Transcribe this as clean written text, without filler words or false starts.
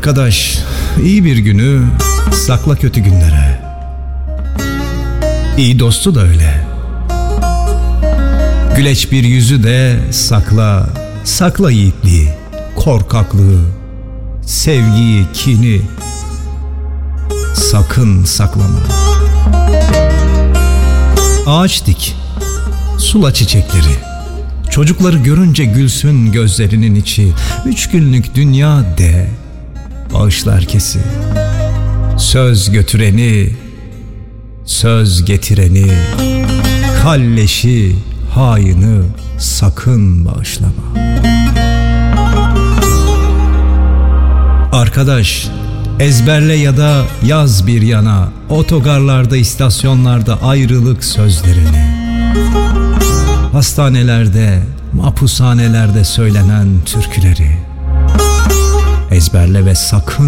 Arkadaş, iyi bir günü sakla kötü günlere. İyi dostu da öyle. Güleç bir yüzü de sakla, sakla yiğitliği, korkaklığı, sevgiyi, kini. Sakın saklama. Ağaç dik, sula çiçekleri. Çocukları görünce gülsün gözlerinin içi. 3 günlük dünya de, bağışla herkesi. Söz götüreni, söz getireni, kalleşi, haini sakın bağışlama. Arkadaş, ezberle ya da yaz bir yana otogarlarda, istasyonlarda ayrılık sözlerini. Hastanelerde, mahpushanelerde söylenen türküleri ezberle ve sakın